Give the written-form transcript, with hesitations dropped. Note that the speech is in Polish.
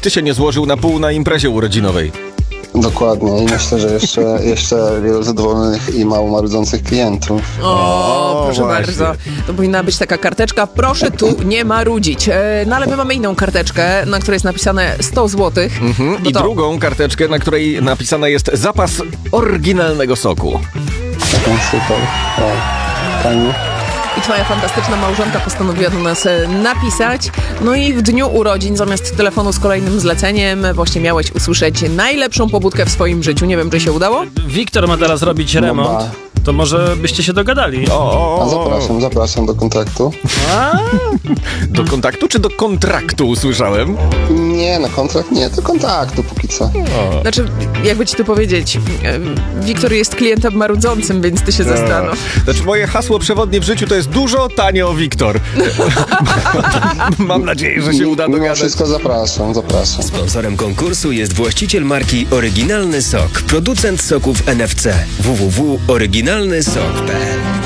ty się nie złożył na pół na imprezie urodzinowej. Dokładnie i myślę, że jeszcze wielu zadowolonych i mało marudzących klientów. Proszę właśnie. bardzo. To powinna być taka karteczka, proszę tu nie marudzić. No ale my mamy inną karteczkę, na której jest napisane 100 zł. I drugą karteczkę, na której napisane jest zapas oryginalnego soku. Taką super. Fajnie. I twoja fantastyczna małżonka postanowiła do nas napisać. No i w dniu urodzin zamiast telefonu z kolejnym zleceniem właśnie miałeś usłyszeć najlepszą pobudkę w swoim życiu. Nie wiem, czy się udało? Wiktor ma teraz robić remont. To może byście się dogadali. A zapraszam do kontaktu. Do kontaktu czy do kontraktu usłyszałem? Nie, na kontrakt nie, do kontaktu póki co. Znaczy, jakby ci to powiedzieć, Wiktor jest klientem marudzącym, więc ty się zastanów. Znaczy moje hasło przewodnie w życiu to jest dużo, tanio, Wiktor. Mam nadzieję, że się uda Mimo dogadać. wszystko zapraszam. Sponsorem konkursu jest właściciel marki Oryginalny Sok, producent soków NFC. www.oryginalnysok.pl